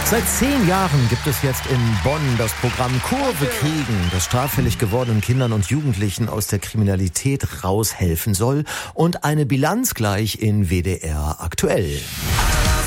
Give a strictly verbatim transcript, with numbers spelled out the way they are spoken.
Seit zehn Jahren gibt es jetzt in Bonn das Programm Kurve kriegen, das straffällig gewordenen Kindern und Jugendlichen aus der Kriminalität raushelfen soll, und eine Bilanz gleich in W D R aktuell.